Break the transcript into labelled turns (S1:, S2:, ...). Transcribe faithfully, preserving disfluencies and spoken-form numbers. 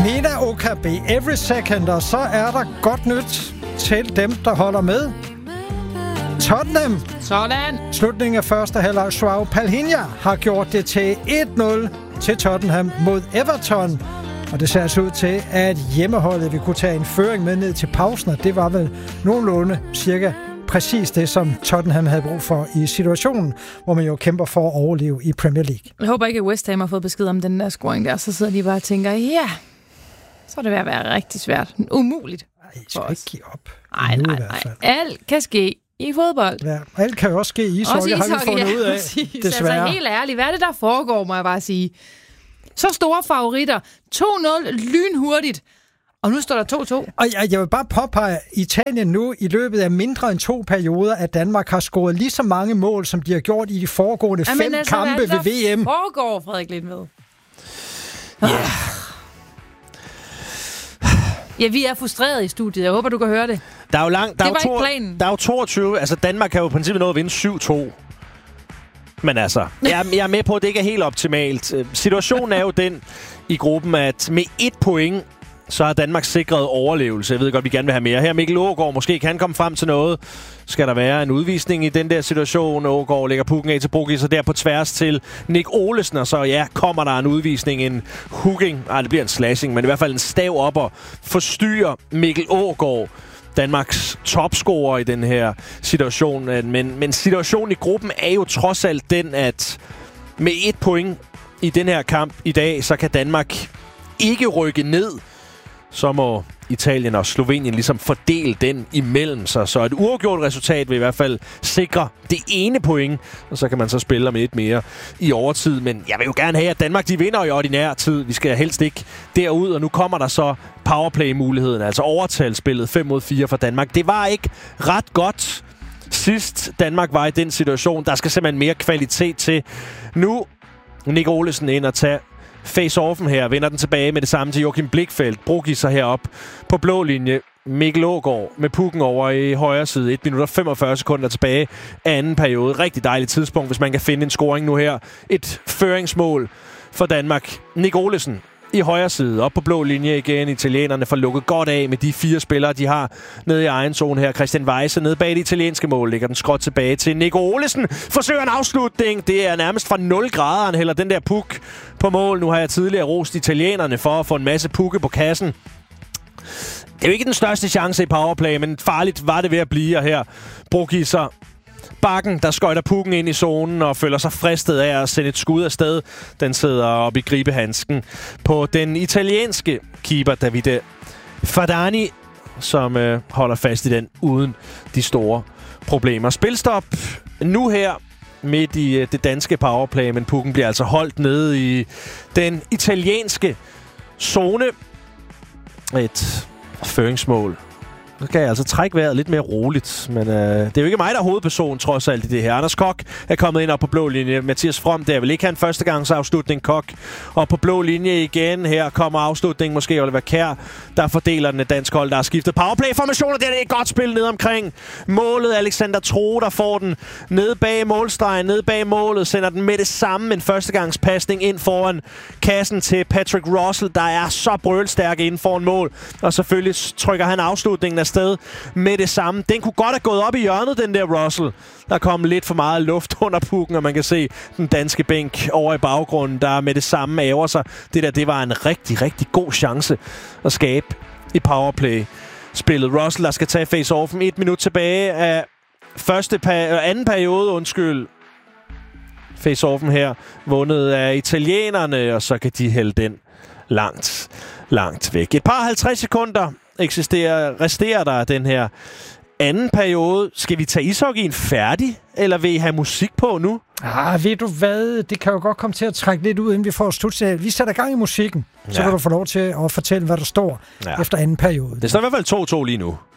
S1: Mina Okabe, Every Second, og så er der godt nyt til dem, der holder med. Tottenham.
S2: Sådan.
S1: Slutningen af første halvleg. Joao Palhinha har gjort det til et nul til Tottenham mod Everton. Og det ser altså ud til, at hjemmeholdet vil kunne tage en føring med ned til pausen, og det var vel nogenlunde cirka præcis det, som Tottenham havde brug for i situationen, hvor man jo kæmper for at overleve i Premier League.
S2: Jeg håber ikke, at West Ham har fået besked om den der scoring der, så sidder de bare og tænker, ja, så er det ved at være rigtig svært. Umuligt.
S1: Nej, I skal ikke give op.
S2: Nej, nej, nej. Alt kan ske i fodbold.
S1: Ja, alt kan jo også ske i ishockey, har vi fundet
S2: ja,
S1: ud af,
S2: præcis.
S1: desværre.
S2: Altså helt ærligt, hvad er det, der foregår, må jeg bare sige. Så store favoritter. to nul lynhurtigt. Og nu står der to to.
S1: Og jeg, jeg vil bare påpege, at Italien nu i løbet af mindre end to perioder, at Danmark har scoret lige så mange mål, som de har gjort i de foregående Jamen, fem altså, kampe ved V M.
S2: Hvad foregår, Frederik Lindved?
S3: Ja.
S2: Yeah. Ja, vi er frustreret i studiet. Jeg håber, du kan høre det.
S3: Der er jo langt. Der
S2: det
S3: er
S2: var
S3: jo to,
S2: ikke planen.
S3: Der er jo toogtyve. Altså, Danmark kan jo i princippet nå at vinde syv to. Men altså, jeg, jeg er med på, at det ikke er helt optimalt. Situationen er jo den i gruppen, at med et point, så har Danmark sikret overlevelse. Jeg ved godt, vi gerne vil have mere. Her Mikkel Aagaard, måske kan komme frem til noget. Skal der være en udvisning i den der situation? Aagaard lægger pukken af til Brugis, og der på tværs til Nick Olesen. Og så ja, kommer der en udvisning, en hooking. Ej, det bliver en slashing, men i hvert fald en stav op og forstyrrer Mikkel Aagaard, Danmarks topscorer i den her situation. Men, men situationen i gruppen er jo trods alt den, at med et point i den her kamp i dag, så kan Danmark ikke rykke ned. Så må Italien og Slovenien ligesom fordele den imellem sig. Så et uafgjort resultat vil i hvert fald sikre det ene point, og så kan man så spille om et mere i overtid. Men jeg vil jo gerne have, at Danmark de vinder i ordinær tid. Vi skal helst ikke derud, og nu kommer der så powerplay-muligheden, altså overtalsspillet fem mod fire for Danmark. Det var ikke ret godt sidst Danmark var i den situation. Der skal simpelthen mere kvalitet til. Nu Nick Olesen ind og tage face-offen her, vender den tilbage med det samme til Joachim Blichfeldt. Brugis sig herop på blå linje. Mikkel Aagaard med pukken over i højre side. et minut og femogfyrre sekunder tilbage af anden periode. Rigtig dejligt tidspunkt, hvis man kan finde en scoring nu her. Et føringsmål for Danmark. Nick Olesen i højre side, op på blå linje igen. Italienerne får lukket godt af med de fire spillere, de har nede i egen zone her. Christian Weise nede bag det italienske mål. Lægger den skråt tilbage til Nico Olesen. Forsøger en afslutning. Det er nærmest fra nul grader, han hælder den der puk på mål. Nu har jeg tidligere rost italienerne for at få en masse pukke på kassen. Det er jo ikke den største chance i powerplay, men farligt var det ved at blive, og her Brugis Bakken, der skøjter pukken ind i zonen og føler sig fristet af at sende et skud afsted. Den sidder oppe i gribehandsken på den italienske keeper Davide Fardani, som øh, holder fast i den uden de store problemer. Spilstop nu her midt i øh, det danske powerplay, men pukken bliver altså holdt nede i den italienske zone. Et føringsmål. Så kan jeg altså trække vejret lidt mere roligt. Men øh, det er jo ikke mig, der er hovedperson, trods alt i det her. Anders Kok er kommet ind op på blå linje. Mathias From, der vil ikke have en førstegangsafslutning. Kok og på blå linje igen. Her kommer afslutningen måske Oliver Kjær, der fordeler den dansk hold, der har skiftet powerplay-formationer. Det er et godt spil ned omkring målet. Alexander Troe, der får den ned bag målstregen, ned bag målet. Sender den med det samme. En førstegangspasning ind foran kassen til Patrick Russell, der er så brølstærk inden foran mål. Og selvfølgelig trykker han afslutningen afsted med det samme. Den kunne godt have gået op i hjørnet, den der Russell. Der kom lidt for meget luft under pukken, og man kan se den danske bænk over i baggrunden, der med det samme æver sig. Det der, det var en rigtig, rigtig god chance at skabe i powerplay-spillet. Russell, der skal tage face-offen. Et minut tilbage af første pa- anden periode, undskyld. Face-offen her, vundet af italienerne, og så kan de hælde den langt, langt væk. Et par halvtreds sekunder eksisterer, resterer der den her anden periode. Skal vi tage ishockeyen færdig, eller vil I have musik på nu?
S1: Ah, ved du hvad? Det kan jo godt komme til at trække lidt ud, inden vi får slut. Vi sætter gang i musikken, ja. Så kan du få lov til at fortælle, hvad der står ja. Efter anden periode.
S3: Det står i hvert fald to to lige nu.